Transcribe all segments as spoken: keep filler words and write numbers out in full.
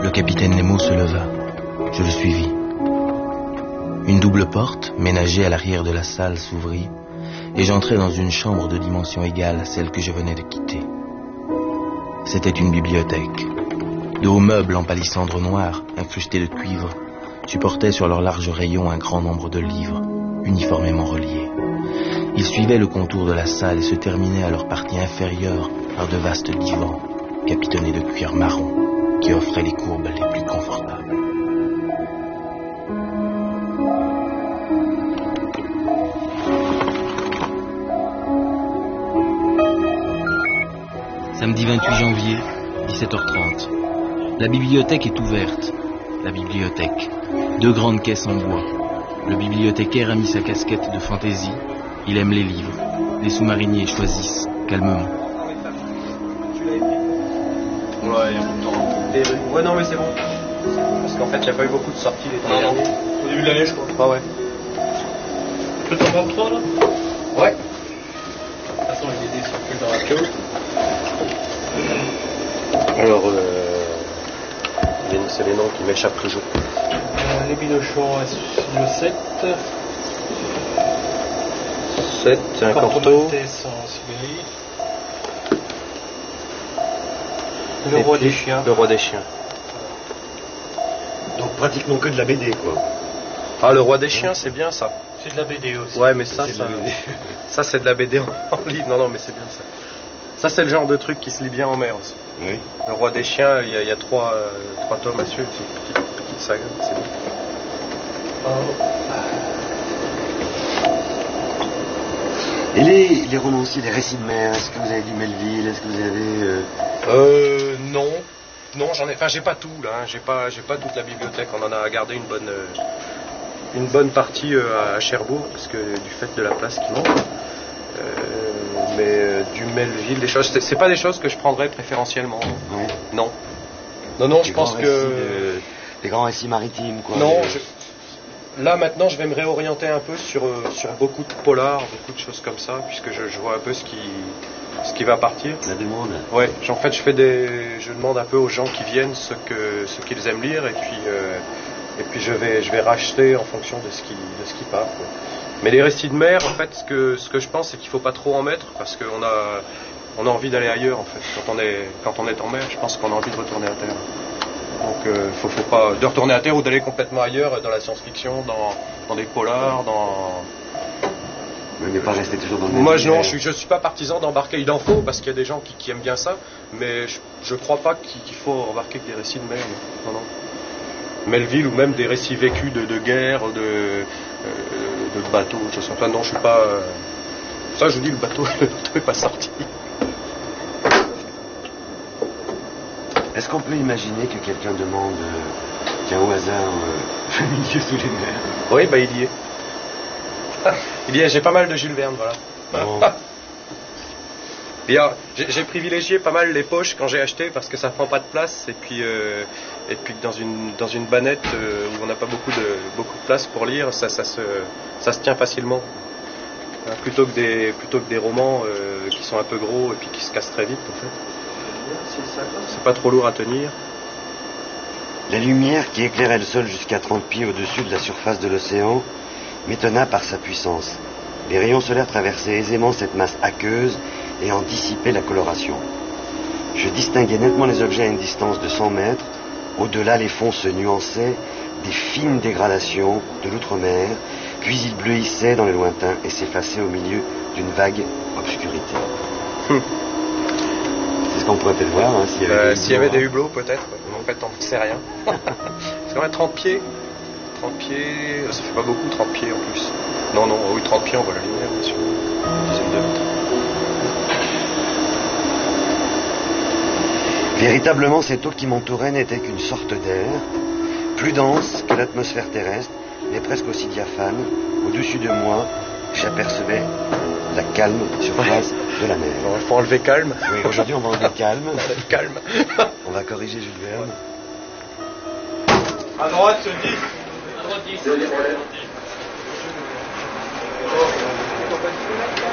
Le capitaine Nemo se leva. Je le suivis. Une double porte, ménagée à l'arrière de la salle, s'ouvrit et j'entrai dans une chambre de dimension égale à celle que je venais de quitter. C'était une bibliothèque. De hauts meubles en palissandre noir, incrustés de cuivre, supportaient sur leurs larges rayons un grand nombre de livres, uniformément reliés. Ils suivaient le contour de la salle et se terminaient à leur partie inférieure par de vastes divans, capitonnés de cuir marron, qui offraient les courbes les plus confortables. Samedi vingt-huit janvier, dix-sept heures trente. La bibliothèque est ouverte. La bibliothèque. Deux grandes caisses en bois. Le bibliothécaire a mis sa casquette de fantaisie. Il aime les livres. Les sous-mariniers choisissent, calmement. Ouais, il y a beaucoup de temps. Ouais, non, mais c'est bon. Parce qu'en fait, il n'y a pas eu beaucoup de sorties les temps derniers. Au début de l'année, je crois. Ah ouais. Tu peux t'en prendre trois, là? Ouais. De toute façon, les dés circulent dans la queue. Alors, euh... c'est les noms qui m'échappent toujours. Euh, les Binochons, le sept. sept, un Corto. Le roi des chiens. Le roi des chiens. Donc pratiquement que de la B D, quoi. Ah, le roi des chiens, c'est bien ça. C'est de la B D aussi. Ouais, mais ça, C'est ça, de la B D. ça c'est de la B D en, en livre. Non, non, mais c'est bien ça. Ça, c'est le genre de truc qui se lit bien en mer aussi. Oui. Le roi des chiens, il y a, il y a trois, euh, trois tomes à suivre. C'est une petite, petite saga, c'est bien. Et les, les romanciers, les récits de mer, est-ce que vous avez du Melville? Est-ce que vous avez... Euh... Euh, non. Non, j'en ai... Enfin, j'ai pas tout, là. Hein. J'ai pas, j'ai pas toute la bibliothèque. On en a gardé une bonne... Euh, une bonne partie euh, à Cherbourg, parce que du fait de la place qui manque. Euh, mais euh, du Melville, des choses... C'est, c'est pas des choses que je prendrais préférentiellement. Ouais. Non. Non, non, les je pense que... De... Les grands récits maritimes, quoi. Non, les... je... Là, maintenant, je vais me réorienter un peu sur, euh, sur beaucoup de polars, beaucoup de choses comme ça, puisque je, je vois un peu ce qui, ce qui va partir. La demande. Ouais, en fait, je fais des, je demande un peu aux gens qui viennent ce que, ce qu'ils aiment lire, et puis, euh, et puis je vais, je vais racheter en fonction de ce qui, de ce qui part, quoi. Mais les récits de mer, en fait, ce que, ce que je pense, c'est qu'il faut pas trop en mettre, parce qu'on a, on a envie d'aller ailleurs, en fait. Quand on est, quand on est en mer, je pense qu'on a envie de retourner à terre. Donc, il euh, faut, faut pas de retourner à terre ou d'aller complètement ailleurs, dans la science-fiction, dans, dans des polars, dans... Mais pas rester toujours dans le même Moi, je, non, univers. je, je suis pas partisan d'embarquer. Il en faut, parce qu'il y a des gens qui, qui aiment bien ça, mais je, je crois pas qu'il, qu'il faut embarquer que des récits de mer. Non, non. Melville, ou même des récits vécus de, de guerre, de, euh, de bateaux, de choses comme ça. Non, je suis pas... Euh... Ça, je vous dis, le bateau, le bateau est pas sorti. Est-ce qu'on peut imaginer que quelqu'un demande, euh, tiens, au hasard, euh, le milieu sous les mers? Oui, bah il y est. Il y est, j'ai pas mal de Jules Verne, voilà. Bon. Et, euh, j'ai, j'ai privilégié pas mal les poches quand j'ai acheté parce que ça prend pas de place et puis euh, et puis dans une dans une bannette euh, où on n'a pas beaucoup de beaucoup de place pour lire, ça ça se ça se tient facilement. Euh, plutôt que des plutôt que des romans euh, qui sont un peu gros et puis qui se cassent très vite en fait. C'est pas trop lourd à tenir. La lumière qui éclairait le sol jusqu'à trente pieds au-dessus de la surface de l'océan m'étonna par sa puissance. Les rayons solaires traversaient aisément cette masse aqueuse et en dissipaient la coloration. Je distinguais nettement les objets à une distance de cent mètres. Au-delà, les fonds se nuançaient, des fines dégradations de l'outre-mer, puis ils bleuissaient dans le lointain et s'effaçaient au milieu d'une vague obscurité. Hum. C'est ce qu'on pourrait peut-être voir, hein, s'il y avait, Euh, des, s'il y avait hublots, des hublots, peut-être. En fait, on ne sait rien. C'est quand même trente pieds. trente pieds, ça fait pas beaucoup, trente pieds en plus. Non, non, oui, trente pieds, on voit la lumière, bien sûr. Une dizaine de mètres. Véritablement, cette eau qui m'entourait n'était qu'une sorte d'air, plus dense que l'atmosphère terrestre, mais presque aussi diaphane. Au-dessus de moi, j'apercevais la calme surface de la mer. Alors, il faut enlever calme. Oui, aujourd'hui, on va enlever calme. Calme. On va corriger Jules Verne. À droite, dix. À droite, dix.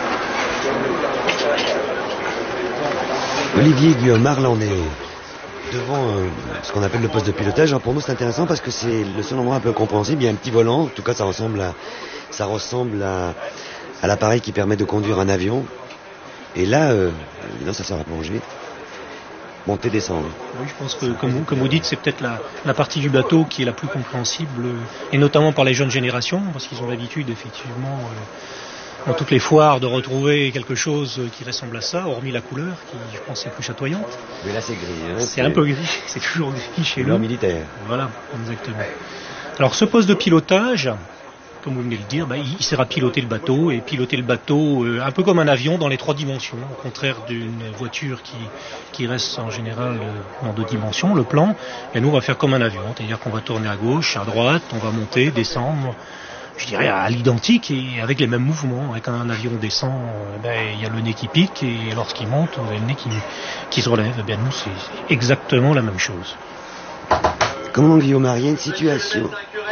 Olivier Guillaume Marlandéo. devant euh, ce qu'on appelle le poste de pilotage. Alors pour nous c'est intéressant parce que c'est le seul endroit un peu compréhensible. Il y a un petit volant, en tout cas ça ressemble à, ça ressemble à, à l'appareil qui permet de conduire un avion. Et là, euh, là ça sert à plonger, monter, descendre. Oui, je pense que comme vous, comme vous dites, c'est peut-être la, la partie du bateau qui est la plus compréhensible, et notamment par les jeunes générations, parce qu'ils ont l'habitude effectivement... Euh, dans toutes les foires, de retrouver quelque chose qui ressemble à ça, hormis la couleur, qui, je pense, est plus chatoyante. Mais là, c'est gris. Hein, c'est, c'est un peu gris, c'est toujours gris chez nous. Militaire. Voilà, exactement. Alors, ce poste de pilotage, comme vous venez de le dire, bah, il, il sert à piloter le bateau, et piloter le bateau euh, un peu comme un avion dans les trois dimensions, au contraire d'une voiture qui, qui reste en général euh, en deux dimensions, le plan. Et nous, on va faire comme un avion, c'est-à-dire qu'on va tourner à gauche, à droite, on va monter, descendre, je dirais à l'identique et avec les mêmes mouvements. Quand un avion descend, ben, il y a le nez qui pique et lorsqu'il monte, vous avez le nez qui, qui se relève. Eh bien, nous, c'est exactement la même chose. Commandant Guillaume, il y a une situation.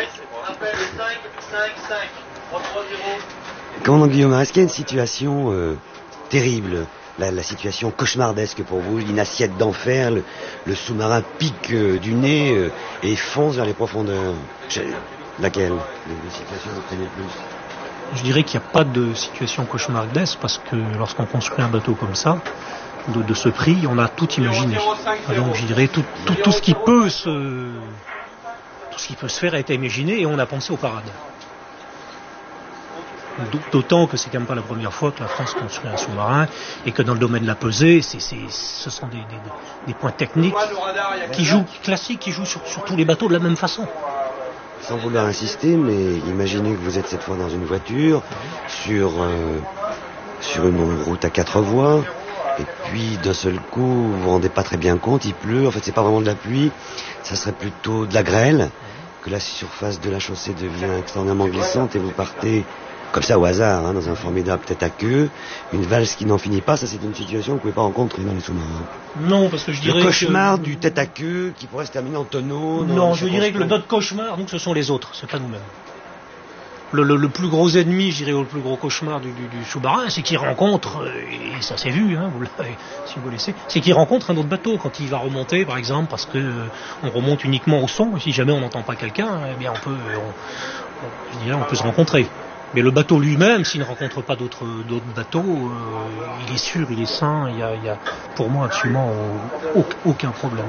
Commandant Guillaume, est-ce qu'il y a une situation euh, terrible, la, la situation cauchemardesque pour vous, une assiette d'enfer, le, le sous-marin pique euh, du nez euh, et fonce vers les profondeurs? Je... Laquelle les situations vous craignez le plus? Je dirais qu'il n'y a pas de situation cauchemardesque parce que lorsqu'on construit un bateau comme ça, de, de ce prix, on a tout imaginé. Donc je dirais tout, tout, tout ce qui peut se, tout ce qui peut se faire a été imaginé et on a pensé aux parades. D'autant que c'est quand même pas la première fois que la France construit un sous-marin et que dans le domaine de la pesée, c'est, c'est, ce sont des, des, des points techniques qui jouent, classiques, qui jouent sur, sur tous les bateaux de la même façon. Sans vouloir insister, mais imaginez que vous êtes cette fois dans une voiture, sur, euh, sur une route à quatre voies, et puis d'un seul coup, vous vous rendez pas très bien compte, il pleut, en fait c'est pas vraiment de la pluie, ça serait plutôt de la grêle, que la surface de la chaussée devient extraordinairement glissante et vous partez comme ça au hasard, hein, dans un formidable tête à queue, une valse qui n'en finit pas, ça c'est une situation que vous ne pouvez pas rencontrer dans les sous-marins. Non, parce que je dirais le cauchemar que... du tête à queue qui pourrait se terminer en tonneau. Non, je dirais que le, notre cauchemar, donc ce sont les autres, c'est pas nous-mêmes. Le, le, le plus gros ennemi, je dirais, le plus gros cauchemar du, du, du sous-marin, c'est qu'il rencontre, et ça s'est vu, hein, vous l'avez, si vous laissez, c'est qu'il rencontre un autre bateau quand il va remonter, par exemple, parce que euh, on remonte uniquement au son, et si jamais on n'entend pas quelqu'un, eh bien on peut, on, on, je dirais, on peut se rencontrer. Mais le bateau lui-même, s'il ne rencontre pas d'autres, d'autres bateaux, euh, il est sûr, il est sain, il y a, il y a pour moi absolument aucun, aucun problème.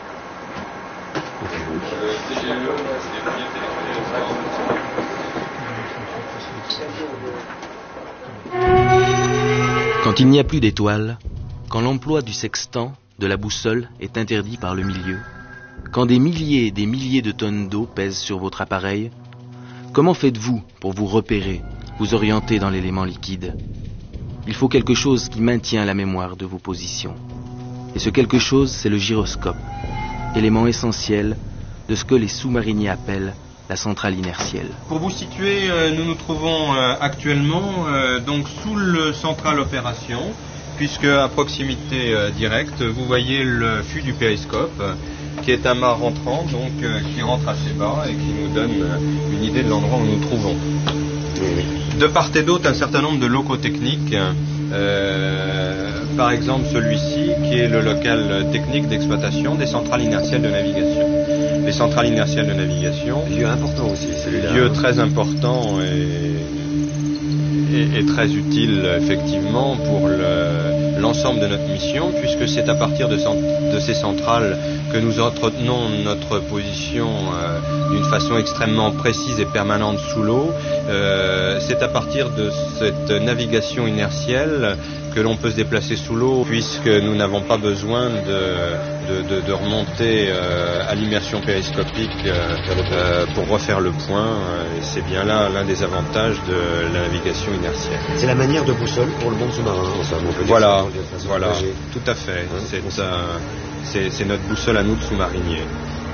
Quand il n'y a plus d'étoiles, quand l'emploi du sextant, de la boussole, est interdit par le milieu, quand des milliers et des milliers de tonnes d'eau pèsent sur votre appareil, comment faites-vous pour vous repérer, vous orienter dans l'élément liquide? Il faut quelque chose qui maintient la mémoire de vos positions. Et ce quelque chose, c'est le gyroscope, élément essentiel de ce que les sous-mariniers appellent la centrale inertielle. Pour vous situer, euh, nous nous trouvons euh, actuellement euh, donc sous le central opération, puisque à proximité euh, directe, vous voyez le fût du périscope, euh, qui est un mât rentrant, donc euh, qui rentre assez bas et qui nous donne euh, une idée de l'endroit où nous nous trouvons. De part et d'autre, un certain nombre de locaux techniques, euh, par exemple celui-ci, qui est le local technique d'exploitation des centrales inertielles de navigation. Les centrales inertielles de navigation. Lieu important aussi, celui-là. Lieu très important et, et, et très utile, effectivement, pour le, l'ensemble de notre mission, puisque c'est à partir de, de ces centrales que nous entretenons notre position euh, d'une façon extrêmement précise et permanente sous l'eau. Euh, c'est à partir de cette navigation inertielle que l'on peut se déplacer sous l'eau, puisque nous n'avons pas besoin de, de, de, de remonter euh, à l'immersion périscopique euh, euh, pour refaire le point. Euh, et c'est bien là l'un des avantages de la navigation inertielle. C'est la manière de boussole pour le monde sous-marin, enfin, on peut dire voilà, ça, voilà, tout à fait. Hein, c'est, euh, c'est, c'est notre boussole à nous de sous-mariniers.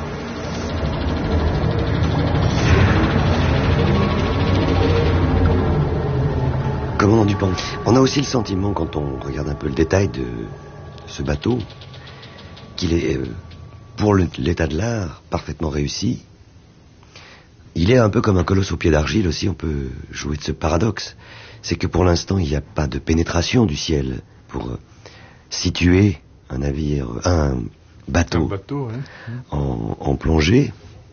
Commandant Dupont, on a aussi le sentiment, quand on regarde un peu le détail de ce bateau, qu'il est, pour le, l'état de l'art, parfaitement réussi. Il est un peu comme un colosse au pied d'argile aussi, on peut jouer de ce paradoxe. C'est que pour l'instant, il n'y a pas de pénétration du ciel pour situer un navire, un, bateau, bateau ouais. en, en plongée.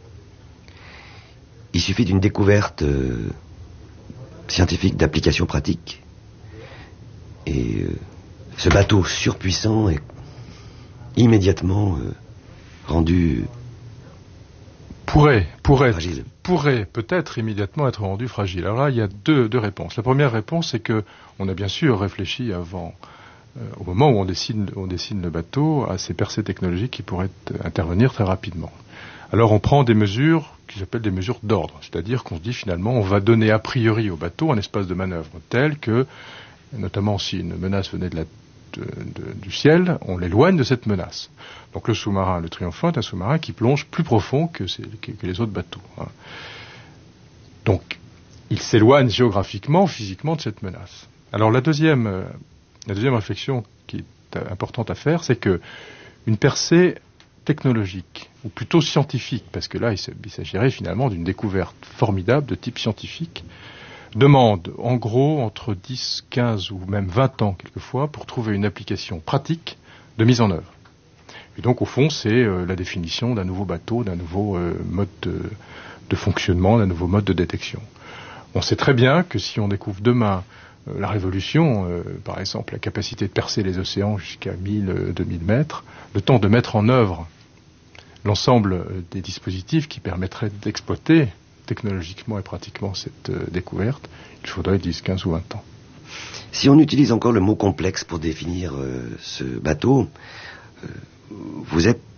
Il suffit d'une découverte euh, scientifique d'application pratique. Et euh, ce bateau surpuissant est immédiatement euh, rendu pourrait, pourrait, fragile. pourrait peut-être immédiatement être rendu fragile. Alors là, il y a deux, deux réponses. La première réponse, c'est que on a bien sûr réfléchi avant, euh, au moment où on dessine, on dessine le bateau, à ces percées technologiques qui pourraient intervenir très rapidement. Alors on prend des mesures qui s'appellent des mesures d'ordre, c'est-à-dire qu'on se dit finalement on va donner a priori au bateau un espace de manœuvre tel que, notamment si une menace venait de la, de, de, du ciel, on l'éloigne de cette menace. Donc le sous-marin, le Triomphant, est un sous-marin qui plonge plus profond que, que, que les autres bateaux. Hein. Donc il s'éloigne géographiquement, physiquement de cette menace. Alors la deuxième, euh, la deuxième réflexion qui est importante à faire, c'est que une percée technologique, ou plutôt scientifique, parce que là il s'agirait finalement d'une découverte formidable de type scientifique, demande en gros entre dix, quinze ou même vingt ans quelquefois pour trouver une application pratique de mise en œuvre. Et donc au fond c'est euh, la définition d'un nouveau bateau, d'un nouveau euh, mode de, de fonctionnement, d'un nouveau mode de détection. On sait très bien que si on découvre demain euh, la révolution, euh, par exemple la capacité de percer les océans jusqu'à mille, deux mille mètres, le temps de mettre en œuvre l'ensemble des dispositifs qui permettraient d'exploiter technologiquement et pratiquement cette euh, découverte, il faudrait dix, quinze ou vingt ans. Si on utilise encore le mot complexe pour définir euh, ce bateau, euh, vous êtes